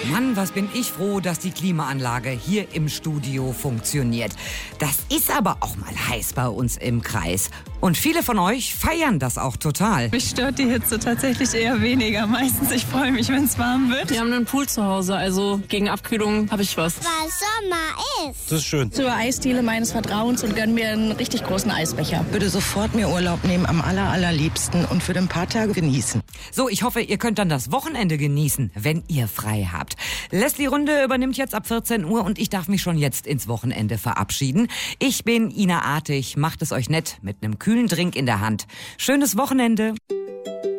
Mann, was bin ich froh, dass die Klimaanlage hier im Studio funktioniert. Das ist aber auch mal heiß bei uns im Kreis. Und viele von euch feiern das auch total. Mich stört die Hitze tatsächlich eher weniger. Meistens, ich freue mich, wenn es warm wird. Wir haben einen Pool zu Hause, also gegen Abkühlung habe ich was. Weil Sommer ist. Das ist schön. Zur Eisdiele meines Vertrauens und gönn mir einen richtig großen Eisbecher. Würde sofort mir Urlaub nehmen, am allerliebsten und für ein paar Tage genießen. So, ich hoffe, ihr könnt dann das Wochenende genießen, wenn ihr frei habt. Leslie Runde übernimmt jetzt ab 14 Uhr und ich darf mich schon jetzt ins Wochenende verabschieden. Ich bin Ina Artig. Macht es euch nett mit einem kühlen Drink in der Hand. Schönes Wochenende.